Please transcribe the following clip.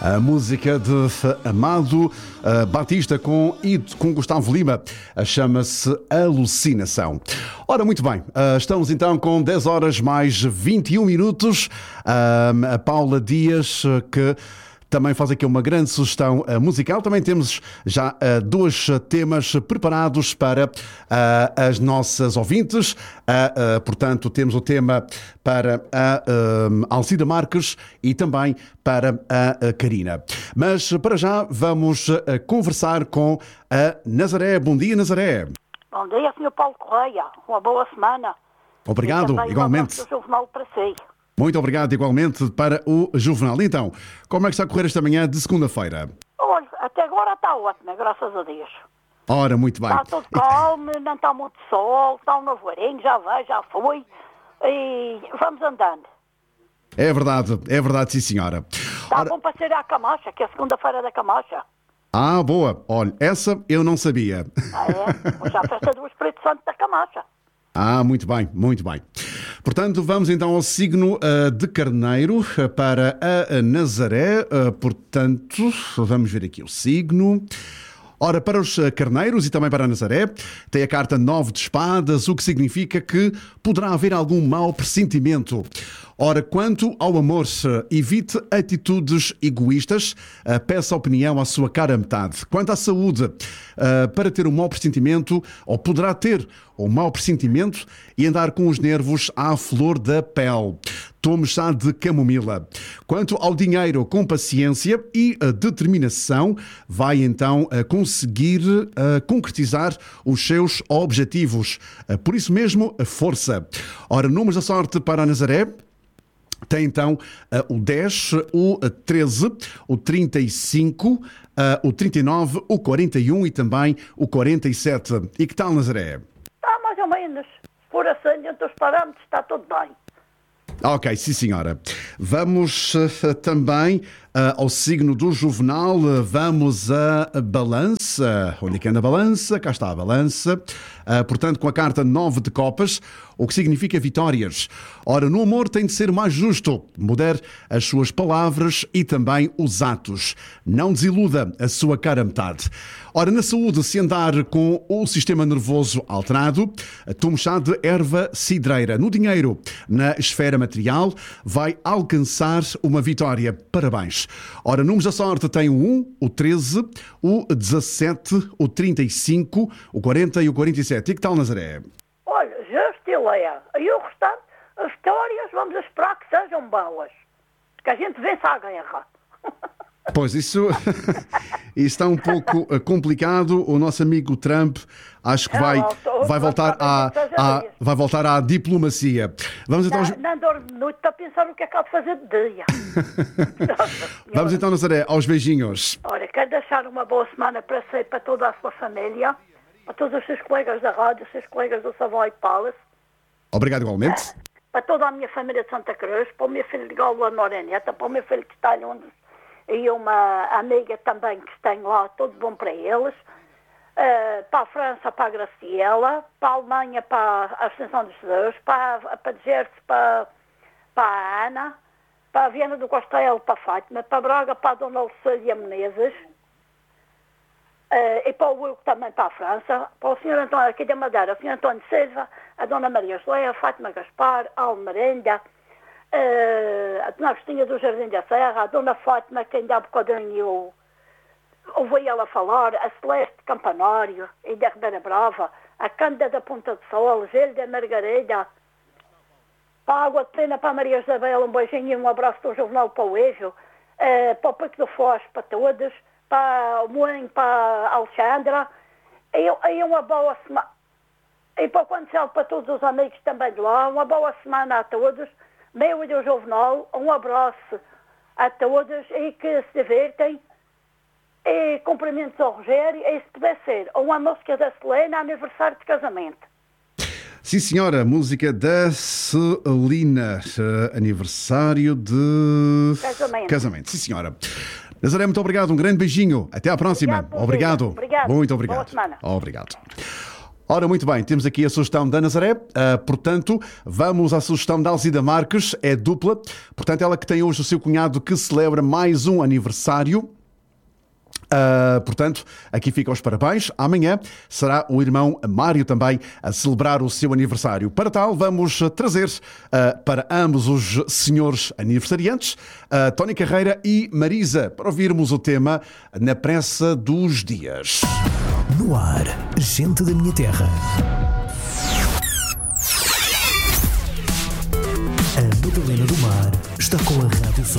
A música de Amado Batista com Gustavo Lima chama-se Alucinação. Ora, muito bem, estamos então com 10 horas mais 21 minutos. A Paula Dias, que também faz aqui uma grande sugestão musical. Também temos já dois temas preparados para as nossas ouvintes. Portanto, temos o tema para a Alcida Marques e também para a Karina. Mas para já vamos conversar com a Nazaré. Bom dia, Nazaré. Bom dia, Sr. Paulo Correia. Uma boa semana. Obrigado, igualmente. Um jornal para si. Muito obrigado, igualmente, para o Juvenal. Então, como é que está a correr esta manhã de segunda-feira? Olha, até agora está ótimo, graças a Deus. Ora, muito bem. Está tudo calmo, não está muito sol, está um nevoeirinho, já vai, já foi. E vamos andando. É verdade, sim, senhora. Está bom para ser a Camacha, que é a segunda-feira da Camacha. Ah, boa. Olha, essa eu não sabia. Ah, é? Hoje há a festa do Espírito Santo da Camacha. Ah, muito bem, muito bem. Portanto, vamos então ao signo de Carneiro para a Nazaré. Portanto, vamos ver aqui o signo. Ora, para os carneiros e também para a Nazaré, tem a carta 9 de espadas, o que significa que poderá haver algum mau pressentimento. Ora, quanto ao amor, evite atitudes egoístas, peça opinião à sua cara metade. Quanto à saúde, para ter um mau pressentimento, ou poderá ter um mau pressentimento e andar com os nervos à flor da pele. Tome chá de camomila. Quanto ao dinheiro, com paciência e determinação, vai então conseguir concretizar os seus objetivos. Por isso mesmo, força. Ora, números da sorte para a Nazaré. Tem então o 10, o 13, o 35, o 39, o 41 e também o 47. E que tal, Nazaré? Está mais ou menos. Por assim, entre os parâmetros está tudo bem. Ok, sim senhora. Vamos também ao signo do Juvenal. Vamos à balança. Onde é que anda a balança? Cá está a balança. Portanto, com a carta 9 de copas, o que significa vitórias. Ora, no amor tem de ser mais justo. Modere as suas palavras e também os atos. Não desiluda a sua cara metade. Ora, na saúde, se andar com o sistema nervoso alterado, tome chá de erva cidreira. No dinheiro, na esfera material, vai alcançar uma vitória. Parabéns. Ora, números da sorte tem o 1, o 13, o 17, o 35, o 40 e o 47. E que tal, Nazaré? Olha, Justileia. E o restante, as vitórias, vamos esperar que sejam boas. Que a gente vença a guerra. Pois, isso está um pouco complicado. O nosso amigo Trump acho que vai voltar à diplomacia. Vamos então... Não dorme de noite para pensar o que é que há de fazer de dia. Vamos então, Nazaré, aos beijinhos. Olha, quero deixar uma boa semana para si e para toda a sua família, para todos os seus colegas da rádio, os seus colegas do Savoy Palace. Obrigado igualmente. Para toda a minha família de Santa Cruz, para o meu filho de Gola Moreneta, para o meu filho que está em Londres e uma amiga também que tem lá, tudo bom para eles. Para a França, para a Graciela, para a Alemanha, para a Ascensão de Jesus, para Jersey, para a Ana, para a Viana do Castelo, para a Fátima, para Braga, para a Dona Lucília Menezes, e para o Hugo também para a França, para o Sr. António aqui da Madeira, o Sr. António Silva, a Dona Maria José, a Fátima Gaspar, a Almerenda, a Dona Agostinha do Jardim da Serra, a Dona Fátima, que ainda há bocadinho ouvi ela falar, a Celeste Campanário e da Ribeira Brava, a Cândida da Ponta do Sol, Gilda Margarida, para a Água de Pena, para a Maria Isabel, um beijinho e um abraço do Jornal para o Ejo, para o Pico do Foz, para todos, para o Moinho, para a Alexandra, e uma boa semana. E para o Conselho, para todos os amigos também de lá, uma boa semana a todos, meu e do Jornal, um abraço a todos e que se divertem. E cumprimentos ao Rogério, e se puder ser uma música da Celina, aniversário de casamento. Sim, senhora, música da Celina, aniversário de casamento. Sim, senhora. Nazaré, muito obrigado, um grande beijinho. Até à próxima. Obrigado. Obrigado. Muito obrigado. Boa semana. Obrigado. Ora, muito bem, temos aqui a sugestão da Nazaré, portanto, vamos à sugestão da Alzida Marques, é dupla, portanto, ela que tem hoje o seu cunhado que celebra mais um aniversário. Portanto, aqui ficam os parabéns. Amanhã será o irmão Mário também a celebrar o seu aniversário. Para tal, vamos trazer para ambos os senhores aniversariantes, Tony Carreira e Marisa, para ouvirmos o tema Na Pressa dos Dias. No ar, gente da minha terra. A Madalena do Mar está com a Rádio Sol.